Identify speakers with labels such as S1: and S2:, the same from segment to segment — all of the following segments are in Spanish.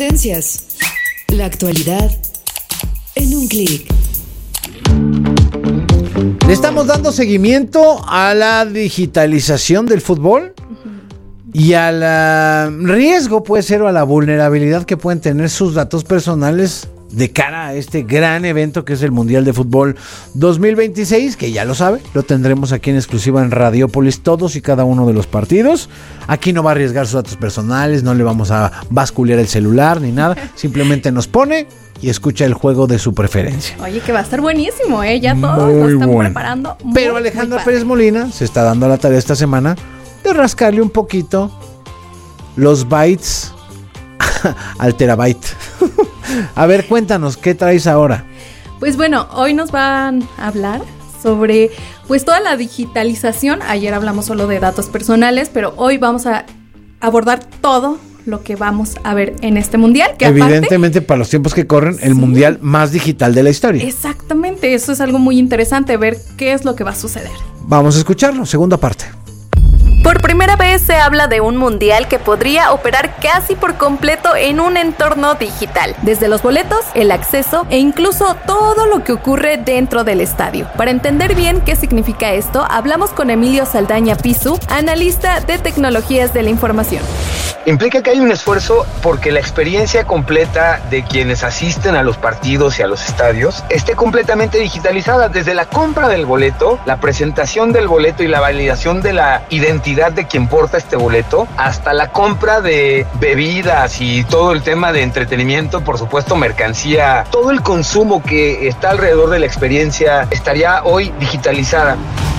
S1: Tendencias. La actualidad en un clic.
S2: Le estamos dando seguimiento a la digitalización del fútbol y al riesgo, puede ser, o a la vulnerabilidad que pueden tener sus datos personales de cara a este gran evento que es el Mundial de Fútbol 2026, que ya lo sabe, lo tendremos aquí en exclusiva en Radiopolis, todos y cada uno de los partidos. Aquí no va a arriesgar sus datos personales, no le vamos a basculear el celular ni nada, simplemente nos pone y escucha el juego de su preferencia.
S3: Oye, que va a estar buenísimo, ya todos lo están preparando.
S2: Pero Alejandra Pérez Molina se está dando la tarea esta semana de rascarle un poquito los bytes al terabyte. A ver, cuéntanos, ¿qué traes ahora?
S3: Pues bueno, hoy nos van a hablar sobre pues toda la digitalización. Ayer hablamos solo de datos personales, pero hoy vamos a abordar todo lo que vamos a ver en este mundial. Que
S2: evidentemente,
S3: aparte,
S2: para los tiempos que corren, el mundial más digital de la historia.
S3: Exactamente, eso es algo muy interesante, ver qué es lo que va a suceder.
S2: Vamos a escucharlo, segunda parte.
S4: Por primera vez se habla de un mundial que podría operar casi por completo en un entorno digital, desde los boletos, el acceso e incluso todo lo que ocurre dentro del estadio. Para entender bien qué significa esto, hablamos con Emilio Saldaña Pisu, analista de tecnologías de la información.
S5: Implica que hay un esfuerzo porque la experiencia completa de quienes asisten a los partidos y a los estadios esté completamente digitalizada, desde la compra del boleto, la presentación del boleto y la validación de la identidad de quien porta este boleto, hasta la compra de bebidas y todo el tema de entretenimiento, por supuesto mercancía, todo el consumo que está alrededor de la experiencia estaría hoy digitalizada.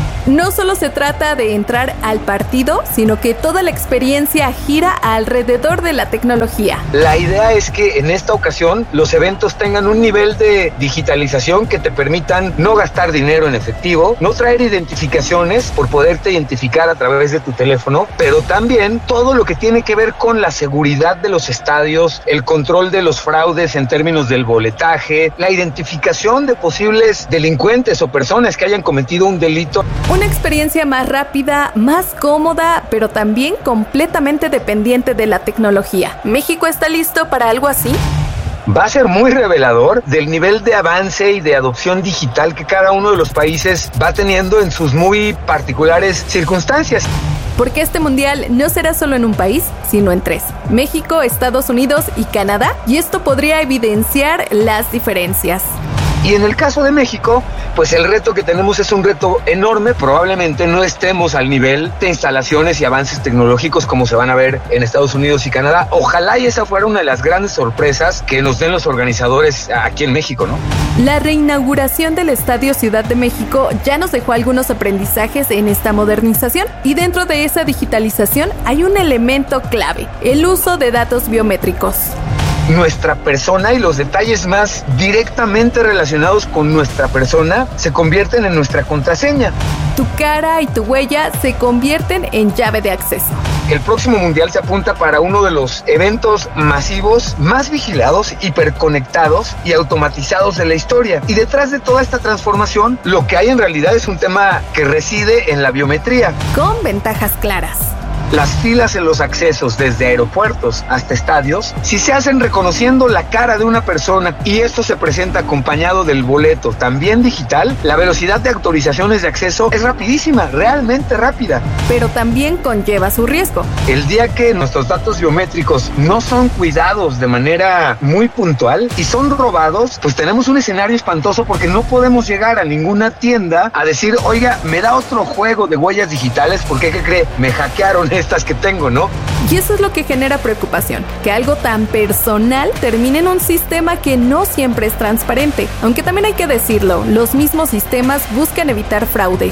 S4: No solo se trata de entrar al partido, sino que toda la experiencia gira alrededor de la tecnología.
S5: La idea es que en esta ocasión los eventos tengan un nivel de digitalización que te permitan no gastar dinero en efectivo, no traer identificaciones por poderte identificar a través de tu teléfono, pero también todo lo que tiene que ver con la seguridad de los estadios, el control de los fraudes en términos del boletaje, la identificación de posibles delincuentes o personas que hayan cometido un delito.
S4: Una experiencia más rápida, más cómoda, pero también completamente dependiente de la tecnología. ¿México está listo para algo así?
S5: Va a ser muy revelador del nivel de avance y de adopción digital que cada uno de los países va teniendo en sus muy particulares circunstancias.
S4: Porque este mundial no será solo en un país, sino en 3: México, Estados Unidos y Canadá, y esto podría evidenciar las diferencias.
S5: Y en el caso de México, pues el reto que tenemos es un reto enorme. Probablemente no estemos al nivel de instalaciones y avances tecnológicos como se van a ver en Estados Unidos y Canadá. Ojalá y esa fuera una de las grandes sorpresas que nos den los organizadores aquí en México, ¿no?
S4: La reinauguración del Estadio Ciudad de México ya nos dejó algunos aprendizajes en esta modernización, y dentro de esa digitalización hay un elemento clave: el uso de datos biométricos.
S5: Nuestra persona y los detalles más directamente relacionados con nuestra persona se convierten en nuestra contraseña.
S4: Tu cara y tu huella se convierten en llave de acceso.
S5: El próximo mundial se apunta para uno de los eventos masivos más vigilados, hiperconectados y automatizados de la historia. Y detrás de toda esta transformación, lo que hay en realidad es un tema que reside en la biometría.
S4: Con ventajas claras.
S5: Las filas en los accesos desde aeropuertos hasta estadios, si se hacen reconociendo la cara de una persona y esto se presenta acompañado del boleto también digital, la velocidad de autorizaciones de acceso es rapidísima, realmente rápida.
S4: Pero también conlleva su riesgo.
S5: El día que nuestros datos biométricos no son cuidados de manera muy puntual y son robados, pues tenemos un escenario espantoso, porque no podemos llegar a ninguna tienda a decir: oiga, me da otro juego de huellas digitales porque, ¿qué cree? Me hackearon estas que tengo, ¿no?
S4: Y eso es lo que genera preocupación, que algo tan personal termine en un sistema que no siempre es transparente. Aunque también hay que decirlo, los mismos sistemas buscan evitar fraudes.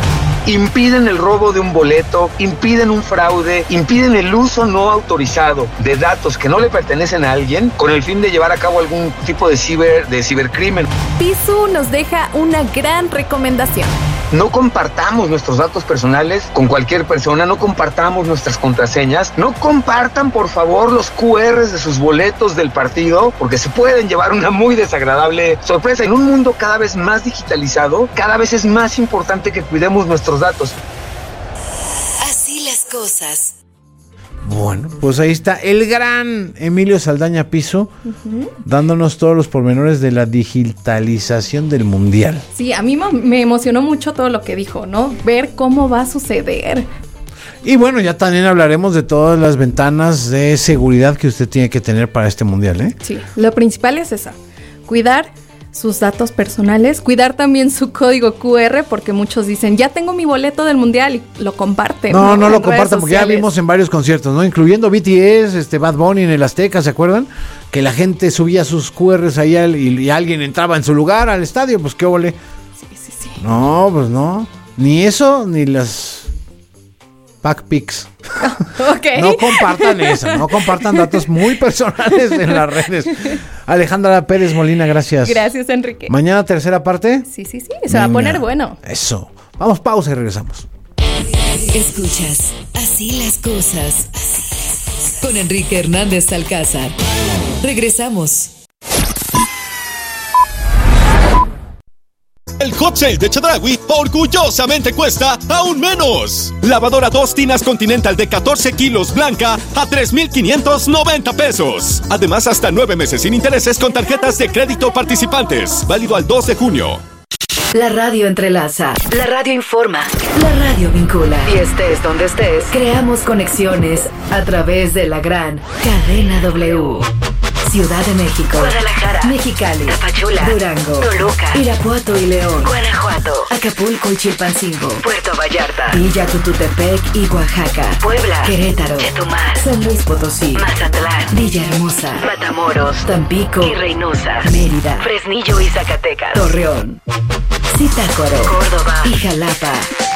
S5: Impiden el robo de un boleto, impiden un fraude, impiden el uso no autorizado de datos que no le pertenecen a alguien con el fin de llevar a cabo algún tipo de cibercrimen.
S4: Pisu nos deja una gran recomendación.
S5: No compartamos nuestros datos personales con cualquier persona, no compartamos nuestras contraseñas, no compartan por favor los QRs de sus boletos del partido, porque se pueden llevar una muy desagradable sorpresa. En un mundo cada vez más digitalizado, cada vez es más importante que cuidemos nuestros datos.
S1: Así las cosas.
S2: Bueno, pues ahí está el gran Emilio Saldaña Piso, dándonos todos los pormenores de la digitalización del Mundial.
S3: Sí, a mí me emocionó mucho todo lo que dijo, ¿no? Ver cómo va a suceder.
S2: Y bueno, ya también hablaremos de todas las ventanas de seguridad que usted tiene que tener para este Mundial, ¿eh?
S3: Sí, lo principal es esa, cuidar sus datos personales, cuidar también su código QR, porque muchos dicen, ya tengo mi boleto del Mundial y lo comparten.
S2: No lo compartan, porque ya vimos en varios conciertos, ¿no? Incluyendo BTS, Bad Bunny en el Azteca, ¿se acuerdan? Que la gente subía sus QRs ahí y alguien entraba en su lugar al estadio, pues qué ole.
S3: Sí.
S2: No, pues no. Ni eso, ni las Packpics.
S3: Okay.
S2: No compartan eso, no compartan datos muy personales en las redes. Alejandra Pérez Molina, gracias.
S3: Gracias, Enrique.
S2: Mañana tercera parte.
S3: Sí, se va a poner bueno.
S2: Eso. Vamos, pausa y regresamos.
S1: Escuchas Así las cosas con Enrique Hernández Alcázar. Regresamos.
S6: El Hot Sale de Chedraui orgullosamente cuesta aún menos. Lavadora 2 tinas Continental de 14 kilos blanca a 3,590 pesos. Además, hasta 9 meses sin intereses con tarjetas de crédito participantes. Válido al 2 de junio.
S1: La radio entrelaza, la radio informa, la radio vincula. Y estés donde estés, creamos conexiones a través de la gran Cadena W. Ciudad de México, Guadalajara, Mexicali, Tapachula, Durango, Toluca, Irapuato y León, Guanajuato, Acapulco y Chilpancingo, Puerto Vallarta, Villa Tututepec y Oaxaca, Puebla, Querétaro, Chetumal, San Luis Potosí, Mazatlán, Villahermosa, Matamoros, Tampico y Reynosa, Mérida, Fresnillo y Zacatecas, Torreón, Zitácuaro, Córdoba y Jalapa.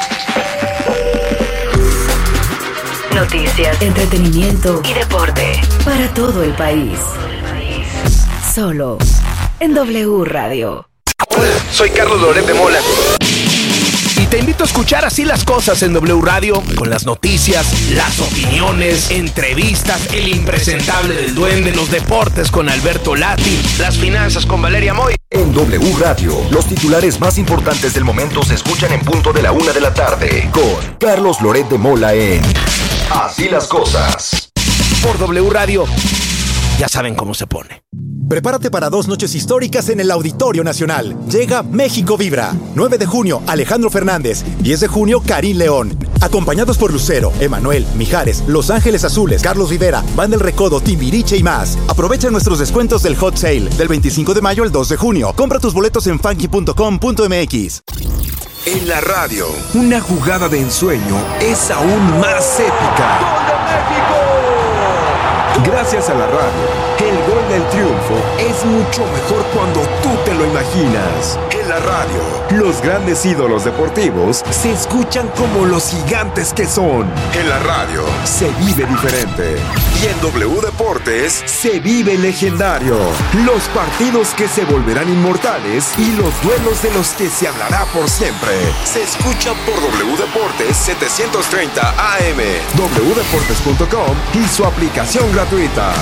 S1: Noticias, entretenimiento y deporte para todo el país. Solo en W Radio.
S7: Hola, soy Carlos Loret de Mola. Y te invito a escuchar Así las cosas en W Radio, con las noticias, las opiniones, entrevistas, el impresentable del duende, los deportes con Alberto Lati, las finanzas con Valeria Moy.
S8: En W Radio, los titulares más importantes del momento se escuchan en punto de la 1 de la tarde, con Carlos Loret de Mola en Así las cosas.
S7: Por W Radio, ya saben cómo se pone.
S9: Prepárate para 2 noches históricas en el Auditorio Nacional. Llega México Vibra. 9 de junio, Alejandro Fernández. 10 de junio, Karim León. Acompañados por Lucero, Emanuel, Mijares, Los Ángeles Azules, Carlos Rivera, Banda El Recodo, Timbiriche y más. Aprovecha nuestros descuentos del Hot Sale del 25 de mayo al 2 de junio. Compra tus boletos en funky.com.mx.
S8: En la radio, una jugada de ensueño es aún más épica. ¡Gol de México! Gracias a la radio, el gol del triunfo es mucho mejor cuando tú te lo imaginas. En la radio, los grandes ídolos deportivos se escuchan como los gigantes que son. En la radio, se vive diferente. Y en W Deportes, se vive legendario. Los partidos que se volverán inmortales y los duelos de los que se hablará por siempre. Se escuchan por W Deportes 730 AM, wdeportes.com y su aplicación gratuita.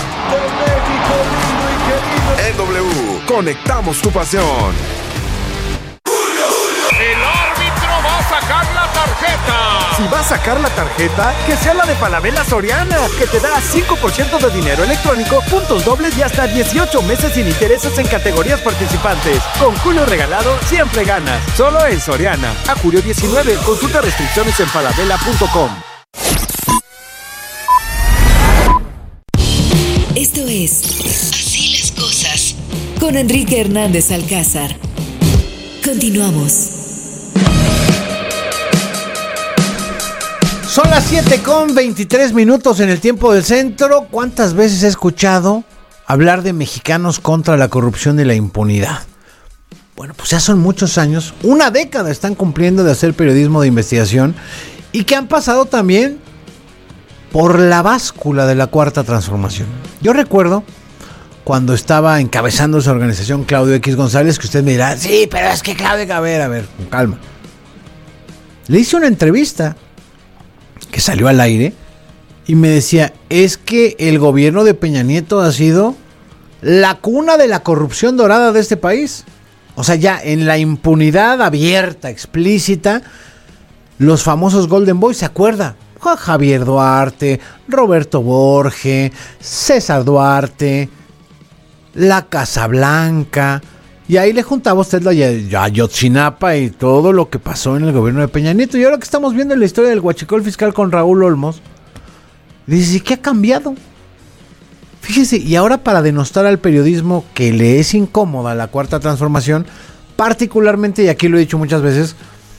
S8: En W, conectamos tu pasión.
S10: El árbitro va a sacar la tarjeta.
S11: Si va a sacar la tarjeta, que sea la de Falabella Soriana, que te da 5% de dinero electrónico, puntos dobles y hasta 18 meses sin intereses en categorías participantes. Con Julio regalado, siempre ganas. Solo en Soriana. A julio 19, consulta restricciones en falabella.com.
S1: Esto es Así las cosas con Enrique Hernández Alcázar. Continuamos.
S2: Son las 7:23 en el tiempo del centro. ¿Cuántas veces he escuchado hablar de mexicanos contra la corrupción y la impunidad? Bueno, pues ya son muchos años, una década están cumpliendo de hacer periodismo de investigación y que han pasado también por la báscula de la Cuarta Transformación. Yo recuerdo cuando estaba encabezando esa organización Claudio X González, que usted me dirá, sí, pero es que Claudio, a ver, con calma. Le hice una entrevista que salió al aire y me decía, es que el gobierno de Peña Nieto ha sido la cuna de la corrupción dorada de este país. O sea, ya en la impunidad abierta, explícita, los famosos Golden Boys, ¿se acuerda? Juan Javier Duarte, Roberto Borge, César Duarte, la Casa Blanca, y ahí le juntaba usted a Ayotzinapa y todo lo que pasó en el gobierno de Peña Nieto. Y ahora que estamos viendo la historia del huachicol fiscal con Raúl Olmos, dice, ¿qué ha cambiado? Fíjese, y ahora para denostar al periodismo que le es incómoda la Cuarta Transformación, particularmente, y aquí lo he dicho muchas veces,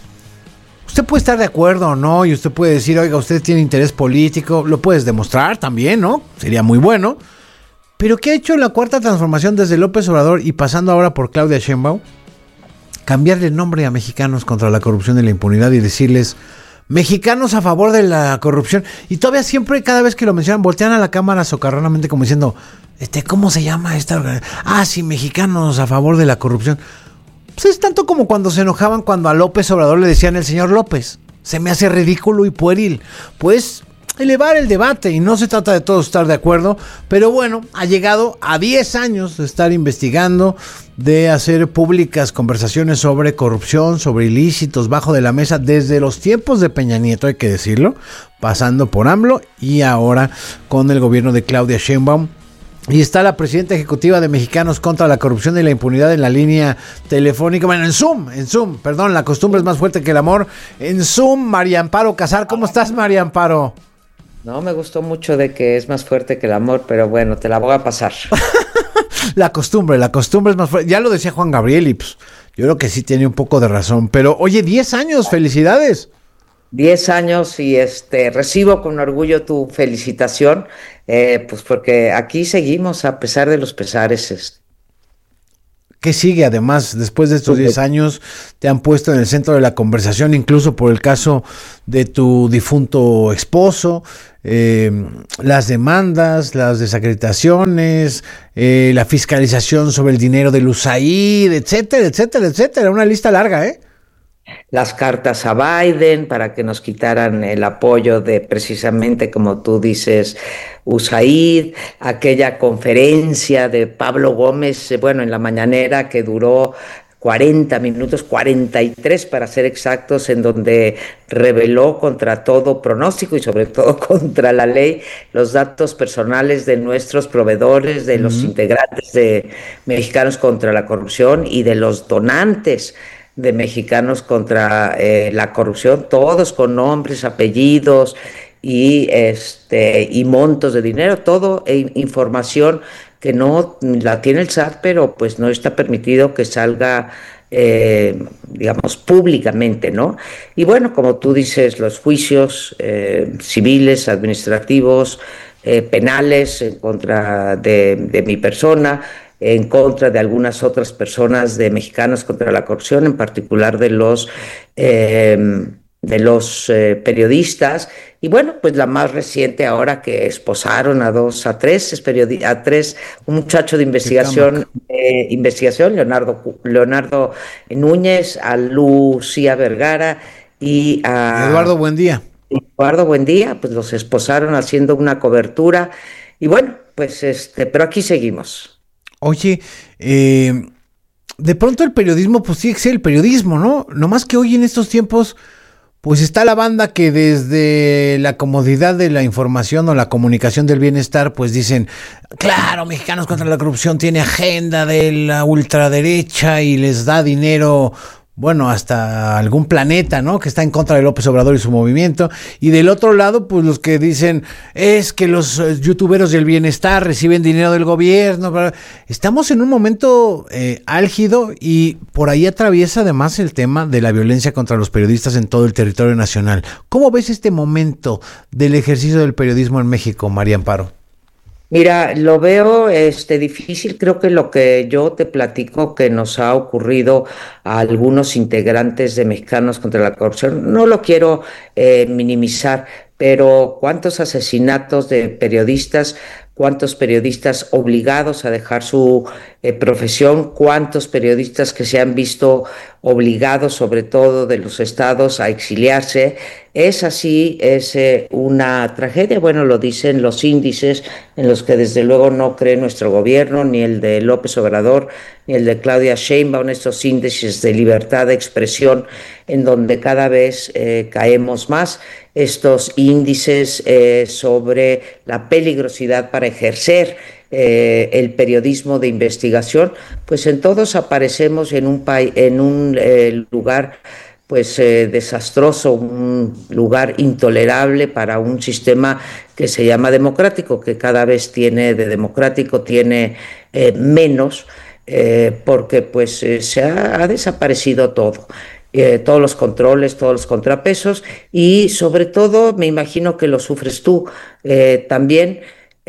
S2: usted puede estar de acuerdo o no, y usted puede decir, oiga, usted tiene interés político, lo puedes demostrar también, ¿no? Sería muy bueno. Pero ¿qué ha hecho la Cuarta Transformación desde López Obrador y pasando ahora por Claudia Sheinbaum? Cambiarle el nombre a Mexicanos contra la Corrupción y la Impunidad y decirles, Mexicanos a favor de la corrupción. Y todavía siempre, cada vez que lo mencionan, voltean a la cámara socarronamente como diciendo, ¿cómo se llama esta organización? Ah, sí, Mexicanos a favor de la corrupción. Pues es tanto como cuando se enojaban cuando a López Obrador le decían el señor López. Se me hace ridículo y pueril. Pues elevar el debate, y no se trata de todos estar de acuerdo, pero bueno, ha llegado a 10 años de estar investigando, de hacer públicas conversaciones sobre corrupción, sobre ilícitos bajo de la mesa, desde los tiempos de Peña Nieto, hay que decirlo, pasando por AMLO y ahora con el gobierno de Claudia Sheinbaum. Y está la presidenta ejecutiva de Mexicanos contra la Corrupción y la Impunidad en la línea telefónica. Bueno, en Zoom, perdón, la costumbre es más fuerte que el amor. En Zoom, María Amparo Casar. ¿Cómo estás, María Amparo?
S12: No, me gustó mucho de que es más fuerte que el amor, pero bueno, te la voy a pasar.
S2: La costumbre es más fuerte. Ya lo decía Juan Gabriel y pues, yo creo que sí tiene un poco de razón. Pero oye, 10 años, felicidades.
S12: 10 años y recibo con orgullo tu felicitación, pues porque aquí seguimos a pesar de los pesares.
S2: ¿Qué sigue además después de estos 10 años? Te han puesto en el centro de la conversación, incluso por el caso de tu difunto esposo, las demandas, las desacreditaciones, la fiscalización sobre el dinero del USAID, etcétera, etcétera, etcétera. Una lista larga, ¿eh?
S12: Las cartas a Biden para que nos quitaran el apoyo de, precisamente como tú dices, USAID, aquella conferencia de Pablo Gómez, bueno, en la mañanera que duró 40 minutos, 43 para ser exactos, en donde reveló contra todo pronóstico y sobre todo contra la ley los datos personales de nuestros proveedores, de los integrantes de Mexicanos contra la Corrupción y de los donantes de Mexicanos contra la Corrupción, todos con nombres, apellidos y montos de dinero, todo información que no la tiene el SAT, pero pues no está permitido que salga, digamos, públicamente, ¿no? Y bueno, como tú dices, los juicios civiles, administrativos, penales en contra de mi persona, en contra de algunas otras personas de Mexicanos contra la Corrupción, en particular de los periodistas, y bueno, pues la más reciente ahora que esposaron a tres, un muchacho de investigación, Leonardo Núñez, a Lucía Vergara y a
S2: Eduardo Buendía,
S12: pues los esposaron haciendo una cobertura, y bueno, pues pero aquí seguimos.
S2: Oye, de pronto el periodismo, pues sí, es el periodismo, ¿no? Nomás que hoy en estos tiempos, pues está la banda que desde la comodidad de la información o la comunicación del bienestar, pues dicen, claro, Mexicanos contra la Corrupción tiene agenda de la ultraderecha y les da dinero, bueno, hasta algún planeta, ¿no? Que está en contra de López Obrador y su movimiento. Y del otro lado, pues los que dicen, es que los youtuberos del bienestar reciben dinero del gobierno. Estamos en un momento álgido y por ahí atraviesa además el tema de la violencia contra los periodistas en todo el territorio nacional. ¿Cómo ves este momento del ejercicio del periodismo en México, María Amparo?
S12: Mira, lo veo difícil. Creo que lo que yo te platico que nos ha ocurrido a algunos integrantes de Mexicanos contra la Corrupción, no lo quiero minimizar, pero cuántos asesinatos de periodistas, cuántos periodistas obligados a dejar su profesión, cuántos periodistas que se han visto obligados, sobre todo de los estados, a exiliarse. Es así, es una tragedia. Bueno, lo dicen los índices en los que desde luego no cree nuestro gobierno, ni el de López Obrador, ni el de Claudia Sheinbaum, estos índices de libertad de expresión en donde cada vez caemos más, estos índices sobre la peligrosidad para ejercer el periodismo de investigación, pues en todos aparecemos en un lugar pues desastroso, un lugar intolerable para un sistema que se llama democrático, que cada vez tiene menos, porque pues se ha desaparecido todo. Todos los controles, todos los contrapesos, y sobre todo me imagino que lo sufres tú también,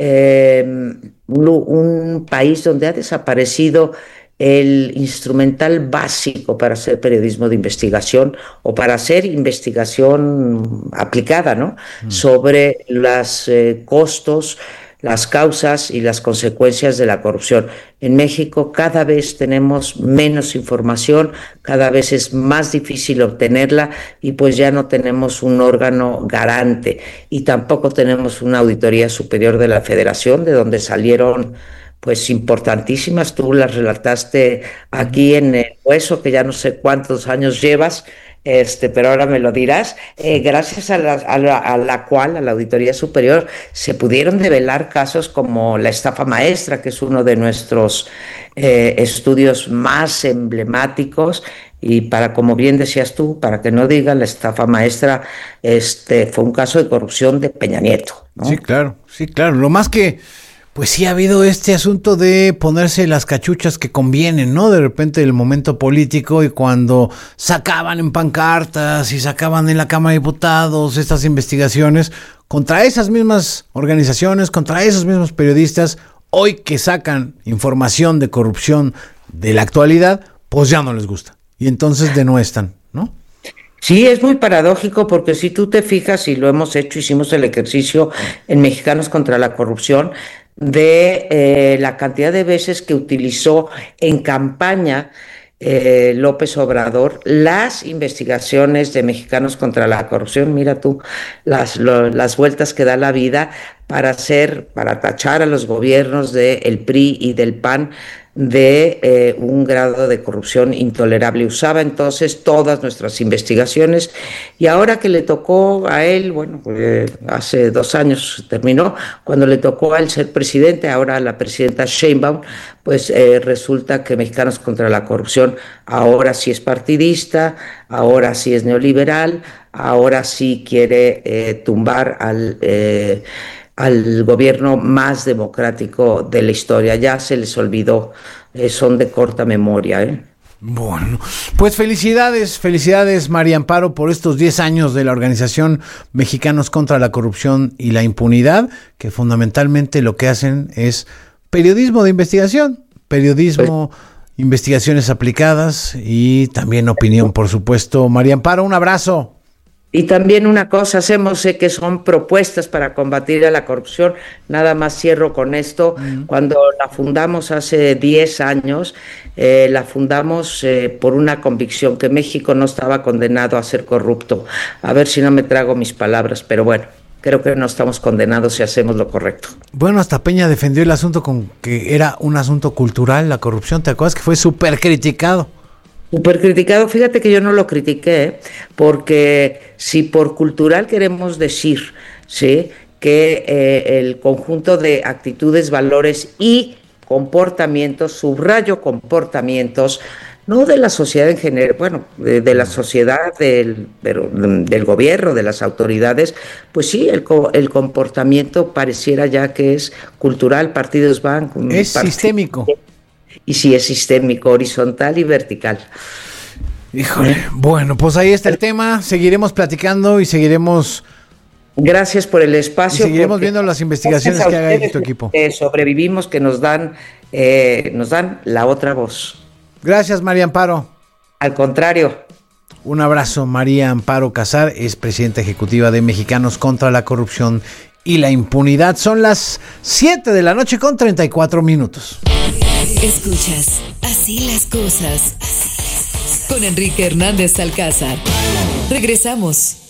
S12: un país donde ha desaparecido el instrumental básico para hacer periodismo de investigación o para hacer investigación aplicada, ¿no? Sobre los costos, las causas y las consecuencias de la corrupción. En México cada vez tenemos menos información, cada vez es más difícil obtenerla y pues ya no tenemos un órgano garante y tampoco tenemos una auditoría superior de la Federación, de donde salieron pues importantísimas. Tú las relataste aquí en El Hueso, que ya no sé cuántos años llevas, pero ahora me lo dirás, gracias a la cual, a la Auditoría Superior, se pudieron develar casos como la estafa maestra, que es uno de nuestros estudios más emblemáticos, y como bien decías tú, para que no digan la estafa maestra, fue un caso de corrupción de Peña Nieto, ¿no?
S2: Sí, claro. Lo más que pues sí ha habido este asunto de ponerse las cachuchas que convienen, ¿no? De repente el momento político, y cuando sacaban en pancartas y sacaban en la Cámara de Diputados estas investigaciones contra esas mismas organizaciones, contra esos mismos periodistas, hoy que sacan información de corrupción de la actualidad, pues ya no les gusta. Y entonces denuestan, ¿no?
S12: Sí, es muy paradójico, porque si tú te fijas, y lo hemos hecho, hicimos el ejercicio en Mexicanos contra la Corrupción, de la cantidad de veces que utilizó en campaña López Obrador las investigaciones de Mexicanos contra la Corrupción. Mira tú las vueltas que da la vida para tachar a los gobiernos del PRI y del PAN de un grado de corrupción intolerable. Usaba entonces todas nuestras investigaciones, y ahora que le tocó a él, hace 2 años terminó, cuando le tocó a él ser presidente, ahora a la presidenta Sheinbaum, pues resulta que Mexicanos contra la Corrupción ahora sí es partidista, ahora sí es neoliberal, ahora sí quiere tumbar al gobierno más democrático de la historia. Ya se les olvidó, son de corta memoria,
S2: Bueno, pues felicidades María Amparo por estos 10 años de la organización Mexicanos contra la Corrupción y la Impunidad, que fundamentalmente lo que hacen es periodismo de investigación, investigaciones aplicadas y también opinión, por supuesto. María Amparo, un abrazo.
S12: Y también una cosa hacemos, que son propuestas para combatir a la corrupción. Nada más cierro con esto. Cuando la fundamos hace 10 años, la fundamos por una convicción, que México no estaba condenado a ser corrupto. A ver si no me trago mis palabras, pero bueno, creo que no estamos condenados si hacemos lo correcto. Bueno,
S2: hasta Peña defendió el asunto con que era un asunto cultural, la corrupción. ¿Te acuerdas que fue súper criticado?
S12: Súper criticado. Fíjate que yo no lo critiqué, porque si por cultural queremos decir, ¿sí?, que el conjunto de actitudes, valores y comportamientos, subrayo comportamientos, no de la sociedad en general, de la sociedad, del gobierno, de las autoridades, pues sí, el comportamiento pareciera ya que es cultural, partidos van...
S2: Es sistémico.
S12: Y sí, es sistémico, horizontal y vertical.
S2: Híjole, bueno, pues ahí está el tema. Seguiremos platicando y seguiremos...
S12: Gracias por el espacio.
S2: Y seguiremos viendo las investigaciones que haga tu equipo.
S12: Sobrevivimos, que nos dan la otra voz.
S2: Gracias, María Amparo.
S12: Al contrario.
S2: Un abrazo. María Amparo Casar es presidenta ejecutiva de Mexicanos contra la Corrupción y la impunidad. Son las 7 de la noche con 34 minutos.
S1: Escuchas Así las cosas con Enrique Hernández Alcázar. Regresamos.